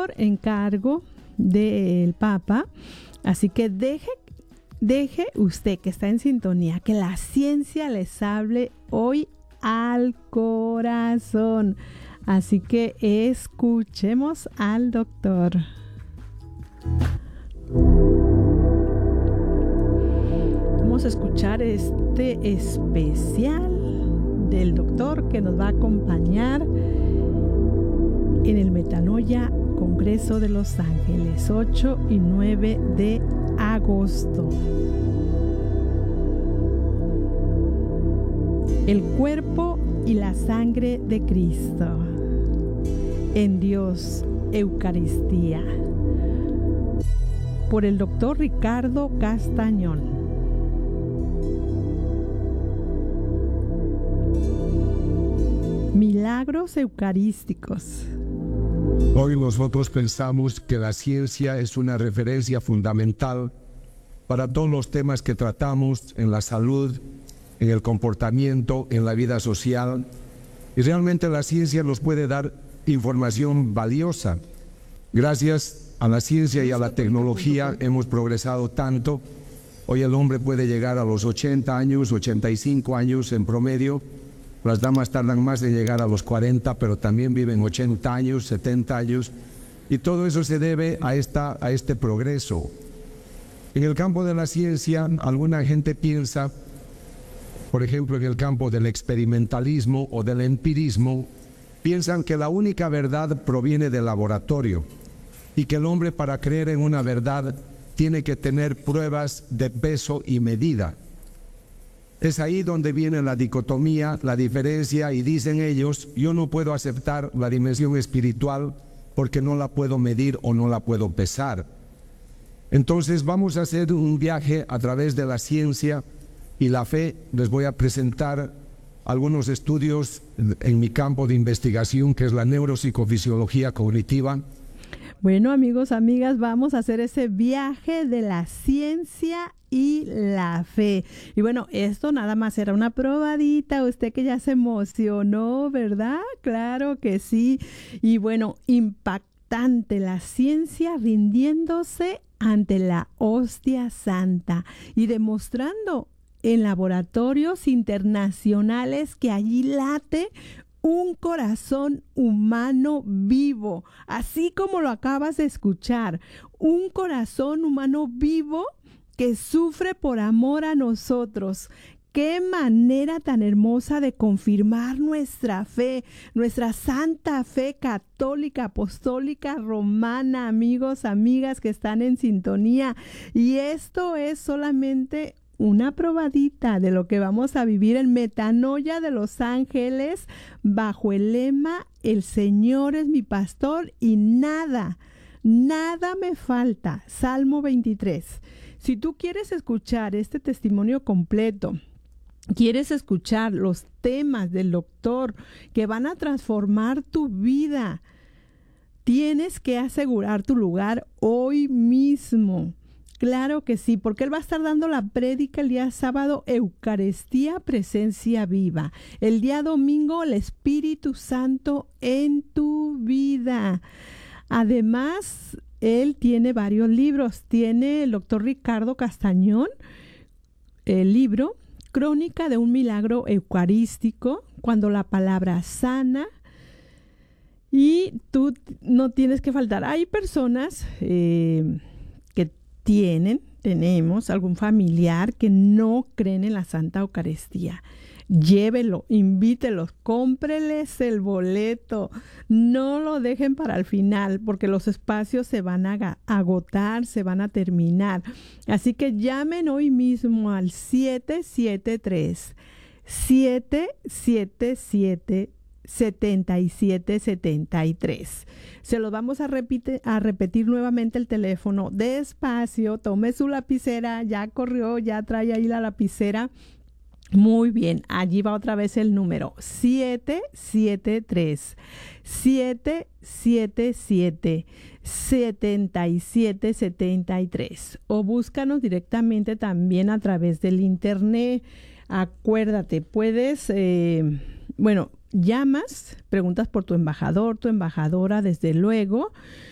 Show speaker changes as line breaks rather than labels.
por encargo del Papa. Así que deje usted que está en sintonía, que la ciencia les hable hoy al corazón. Así que escuchemos al doctor. Vamos a escuchar este especial del doctor que nos va a acompañar en el Metanoia Congreso de Los Ángeles, 8 y 9 de agosto. El cuerpo y la sangre de Cristo en Dios Eucaristía, por el doctor Ricardo Castañón. Milagros eucarísticos.
Hoy nosotros pensamos que la ciencia es una referencia fundamental para todos los temas que tratamos en la salud, en el comportamiento, en la vida social. Y realmente la ciencia nos puede dar información valiosa. Gracias a la ciencia y a la tecnología hemos progresado tanto. Hoy el hombre puede llegar a los 80 años, 85 años en promedio. Las damas tardan más en llegar a los 40, pero también viven 80 años, 70 años. Y todo eso se debe a este progreso. En el campo de la ciencia, alguna gente piensa, por ejemplo, en el campo del experimentalismo o del empirismo, piensan que la única verdad proviene del laboratorio y que el hombre, para creer en una verdad, tiene que tener pruebas de peso y medida. Es ahí donde viene la dicotomía, la diferencia, y dicen ellos, yo no puedo aceptar la dimensión espiritual porque no la puedo medir o no la puedo pesar. Entonces vamos a hacer un viaje a través de la ciencia y la fe. Les voy a presentar algunos estudios en mi campo de investigación, que es la neuropsicofisiología cognitiva.
Bueno, amigos, amigas, vamos a hacer ese viaje de la ciencia y la fe. Y bueno, esto nada más era una probadita. Usted que ya se emocionó, ¿verdad? Claro que sí. Y bueno, impactante la ciencia rindiéndose ante la hostia santa y demostrando en laboratorios internacionales que allí late un corazón humano vivo, así como lo acabas de escuchar, un corazón humano vivo que sufre por amor a nosotros. Qué manera tan hermosa de confirmar nuestra fe, nuestra santa fe católica, apostólica, romana, amigos, amigas que están en sintonía. Y esto es solamente una probadita de lo que vamos a vivir en Metanoia de Los Ángeles bajo el lema El Señor es mi pastor y nada me falta. Salmo 23. Si tú quieres escuchar este testimonio completo, quieres escuchar los temas del doctor que van a transformar tu vida, tienes que asegurar tu lugar hoy mismo. Claro que sí, porque él va a estar dando la prédica el día sábado, Eucaristía, presencia viva. El día domingo, el Espíritu Santo en tu vida. Además, él tiene varios libros. Tiene el doctor Ricardo Castañón, el libro Crónica de un milagro eucarístico, cuando la palabra sana. Y tú no tienes que faltar. Hay personas que tenemos algún familiar que no creen en la Santa Eucaristía. Llévelo, invítelos, cómpreles el boleto, no lo dejen para el final porque los espacios se van a agotar, se van a terminar. Así que llamen hoy mismo al 777-7773. Se los vamos a repetir nuevamente el teléfono. Despacio, tome su lapicera, ya corrió, ya trae ahí la lapicera. Muy bien, allí va otra vez el número 777-7773 o búscanos directamente también a través del internet. Acuérdate, puedes, llamas, preguntas por tu embajador, tu embajadora, desde luego,